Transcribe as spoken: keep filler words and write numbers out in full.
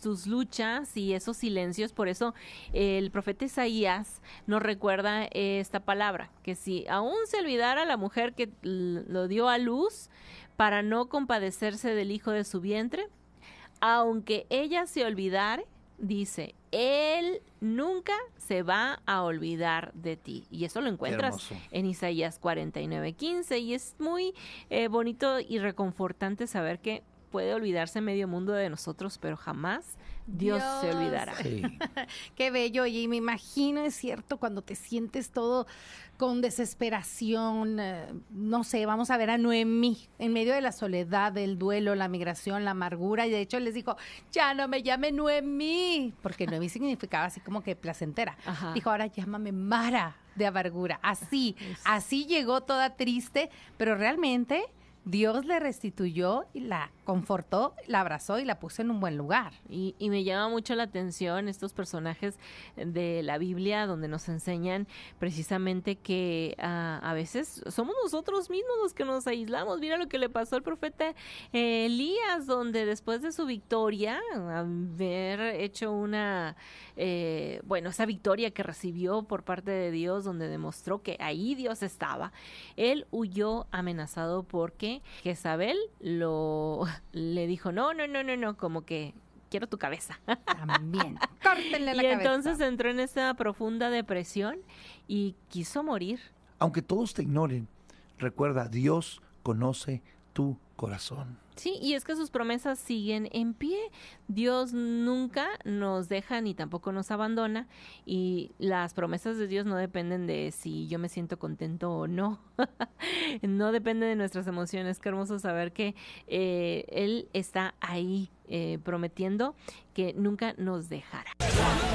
sus luchas y esos silencios. Por eso eh, el profeta Isaías nos recuerda eh, esta palabra, que si aún se olvidara la mujer que l- lo dio a luz para no compadecerse del hijo de su vientre, aunque ella se olvidare, dice, él nunca se va a olvidar de ti. Y eso lo encuentras Hermoso. en Isaías cuarenta y nueve, quince. Y es muy eh, bonito y reconfortante saber que puede olvidarse medio mundo de nosotros, pero jamás Dios, Dios. se olvidará. Sí. Qué bello, y me imagino, es cierto, cuando te sientes todo con desesperación, eh, no sé, vamos a ver a Noemí, en medio de la soledad, del duelo, la migración, la amargura, y de hecho les dijo, ya no me llame Noemí, porque Noemí significaba así como que placentera. Ajá. Dijo, ahora llámame Mara de amargura. Así, así llegó toda triste, pero realmente Dios le restituyó y la confortó, la abrazó y la puso en un buen lugar. Y, y me llama mucho la atención estos personajes de la Biblia donde nos enseñan precisamente que uh, a veces somos nosotros mismos los que nos aislamos. Mira lo que le pasó al profeta eh, Elías, donde después de su victoria, haber hecho una, eh, bueno, esa victoria que recibió por parte de Dios, donde demostró que ahí Dios estaba, él huyó amenazado porque Jezabel lo le dijo, no, no, no, no, no, como que quiero tu cabeza. También, córtenle la y cabeza. entonces entró en esa profunda depresión y quiso morir. Aunque todos te ignoren, recuerda, Dios conoce tu corazón. Sí, y es que sus promesas siguen en pie. Dios nunca nos deja ni tampoco nos abandona, y las promesas de Dios no dependen de si yo me siento contento o no. No depende de nuestras emociones. Qué hermoso saber que eh, Él está ahí eh, prometiendo que nunca nos dejará.